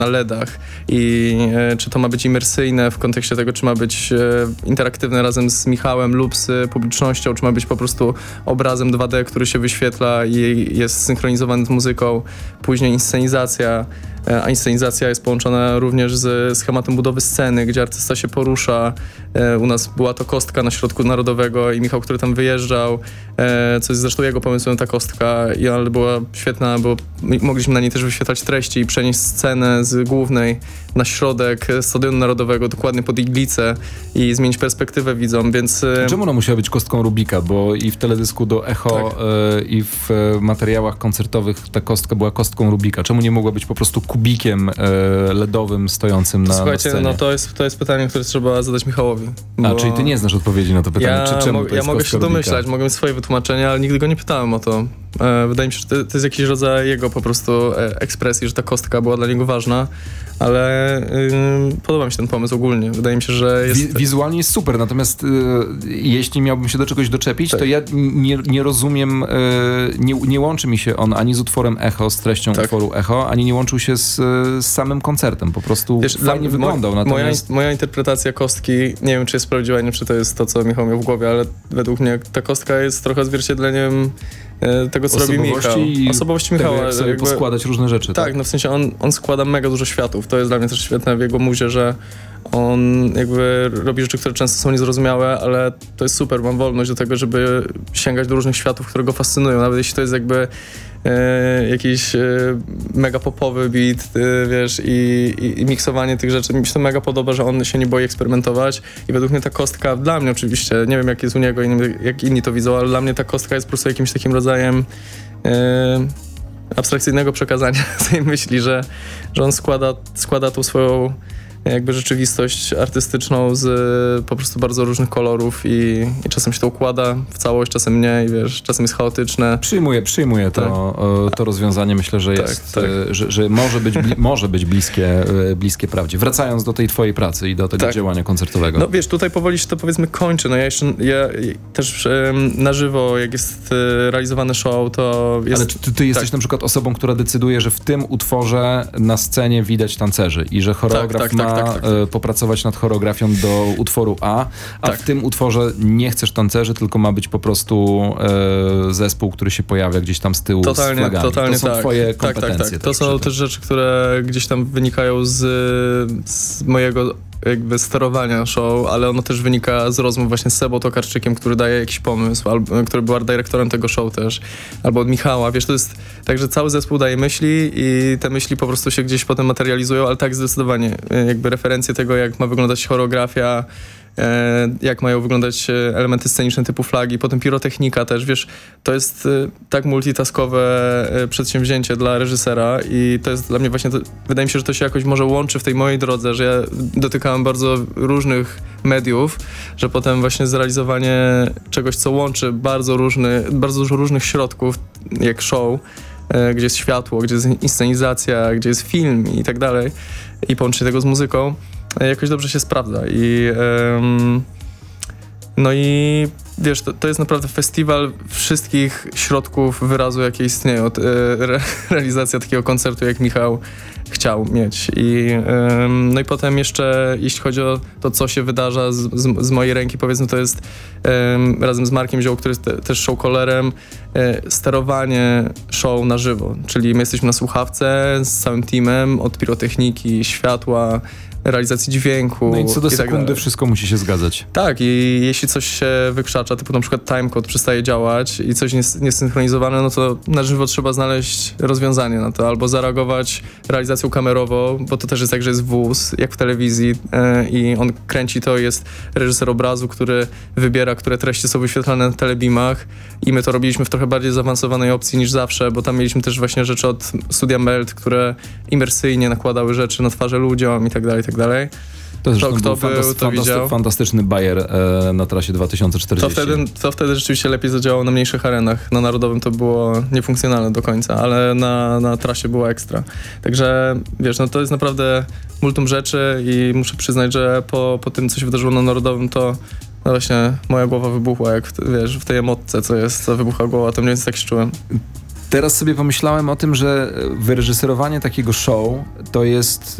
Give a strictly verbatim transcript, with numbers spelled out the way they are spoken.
na ledach i e, czy to ma być imersyjne w kontekście tego, czy ma być e, interaktywne razem z Michałem lub z publicznością, czy ma być po prostu obrazem dwa D, który się wyświetla i jest synchronizowany z muzyką, później inscenizacja, e, a inscenizacja jest połączona również z schematem budowy sceny, gdzie artysta się porusza. E, u nas była to kostka na środku Narodowego i Michał, który tam wyjeżdżał, e, co jest zresztą jego pomysłem, ta kostka, i ale była świetna, bo mogliśmy na niej też wyświetlać treści i przenieść scenę z głównej na środek Stadionu Narodowego, dokładnie pod iglicę i zmienić perspektywę widzom, więc... Czemu ona musiała być kostką Rubika? Bo i w teledysku do Echo tak. y, i w materiałach koncertowych ta kostka była kostką Rubika. Czemu nie mogła być po prostu kubikiem y, ledowym stojącym na, Słuchajcie, na scenie? no to jest, to jest pytanie, które trzeba zadać Michałowi. A, czyli ty nie znasz odpowiedzi na to pytanie, ja czy czemu mo- to jest Ja mogę się Rubika? domyślać, mogę mieć swoje wytłumaczenia, ale nigdy go nie pytałem o to. E, wydaje mi się, że to, to jest jakiś rodzaj jego po prostu e, ekspresji, że ta kostka była dla niego ważna, ale y, podoba mi się ten pomysł ogólnie. Wydaje mi się, że jest... Wi- wizualnie jest super, natomiast y, jeśli miałbym się do czegoś doczepić, tak. to ja nie, nie rozumiem, y, nie, nie łączy mi się on ani z utworem Echo, z treścią tak. utworu Echo, ani nie łączył się z, z samym koncertem. Po prostu Wiesz, fajnie dla, wyglądał. Mo- natomiast... moja, moja interpretacja kostki, nie wiem, czy jest prawdziwa, nie wiem, czy to jest to, co Michał miał w głowie, ale według mnie ta kostka jest trochę odzwierciedleniem tego, co robi Michał. I Osobowości Michała. Tego, jak sobie jakby, poskładać różne rzeczy. Tak, tak, no w sensie on, on składa mega dużo światów. To jest dla mnie też świetne w jego muzie, że on jakby robi rzeczy, które często są niezrozumiałe, ale to jest super, mam wolność do tego, żeby sięgać do różnych światów, które go fascynują. Nawet jeśli to jest jakby e, jakiś e, mega popowy beat, e, wiesz, i, i, i miksowanie tych rzeczy. Mi się to mega podoba, że on się nie boi eksperymentować i według mnie ta kostka, dla mnie oczywiście, nie wiem jak jest u niego, jak inni to widzą, ale dla mnie ta kostka jest po prostu jakimś takim rodzajem e, abstrakcyjnego przekazania tej myśli, że, że on składa, składa tą swoją jakby rzeczywistość artystyczną z po prostu bardzo różnych kolorów i, i czasem się to układa w całość, czasem nie i wiesz, czasem jest chaotyczne. Przyjmuję, przyjmuję to, tak. to rozwiązanie. Myślę, że tak, jest, tak. Że, że może być, bli, może być bliskie, bliskie prawdzie. Wracając do tej twojej pracy i do tego tak. działania koncertowego. No wiesz, tutaj powoli się to powiedzmy kończy. No ja jeszcze, ja też um, na żywo, jak jest uh, realizowany show, to jest... Ale czy ty, ty jesteś tak. na przykład osobą, która decyduje, że w tym utworze na scenie widać tancerzy i że choreograf tak, tak, ma tak, tak, tak. popracować nad choreografią do utworu A, a tak. w tym utworze nie chcesz tancerzy, tylko ma być po prostu e, zespół, który się pojawia gdzieś tam z tyłu totalnie, z flagami. Totalnie to są tak. twoje tak, kompetencje. tak, tak. To są też rzeczy, które gdzieś tam wynikają z, z mojego jakby sterowania show, ale ono też wynika z rozmów właśnie z Sebą Tokarczykiem, który daje jakiś pomysł, albo, który był art dyrektorem tego show też, albo od Michała, wiesz, to jest tak, że cały zespół daje myśli i te myśli po prostu się gdzieś potem materializują, ale tak zdecydowanie, jakby referencje tego, jak ma wyglądać choreografia, e, jak mają wyglądać elementy sceniczne typu flagi, potem pirotechnika też, wiesz, to jest e, tak multitaskowe e, przedsięwzięcie dla reżysera i to jest dla mnie właśnie, to, wydaje mi się, że to się jakoś może łączy w tej mojej drodze, że ja dotykałem bardzo różnych mediów, że potem właśnie zrealizowanie czegoś, co łączy bardzo różny, bardzo dużo różnych środków, jak show, e, gdzie jest światło, gdzie jest inscenizacja, gdzie jest film i tak dalej i połączenie tego z muzyką, jakoś dobrze się sprawdza i um, no i wiesz, to, to jest naprawdę festiwal wszystkich środków wyrazu, jakie istnieją. Re, realizacja takiego koncertu, jak Michał chciał mieć. I, um, no i potem jeszcze, jeśli chodzi o to, co się wydarza z, z, z mojej ręki, powiedzmy, to jest um, razem z Markiem Zioł, który jest te, też showcallerem, e, sterowanie show na żywo. Czyli my jesteśmy na słuchawce z całym teamem, od pirotechniki, światła, realizacji dźwięku. No i co do i sekundy tak wszystko musi się zgadzać. Tak, i jeśli coś się wykrzacza, typu na przykład timecode przestaje działać i coś jest niesynchronizowane, no to na żywo trzeba znaleźć rozwiązanie na to, albo zareagować realizacją kamerową, bo to też jest tak, że jest wóz, jak w telewizji yy, i on kręci to, jest reżyser obrazu, który wybiera, które treści są wyświetlane na telebeamach i my to robiliśmy w trochę bardziej zaawansowanej opcji niż zawsze, bo tam mieliśmy też właśnie rzeczy od Studia Melt, które imersyjnie nakładały rzeczy na twarze ludziom i tak dalej, i tak dalej. To zresztą kto był był, fantasty- to fantasty- widział. fantastyczny bajer e, na trasie dwa tysiące czterdzieści. To wtedy, to wtedy rzeczywiście lepiej zadziałało na mniejszych arenach. Na Narodowym to było niefunkcjonalne do końca, ale na, na trasie było ekstra. Także wiesz, no to jest naprawdę multum rzeczy i muszę przyznać, że po, po tym, co się wydarzyło na Narodowym, to no właśnie moja głowa wybuchła, jak w, wiesz, w tej emotce, co jest, co wybucha głowa, to mniej więcej tak się czułem. Teraz sobie pomyślałem o tym, że wyreżyserowanie takiego show to jest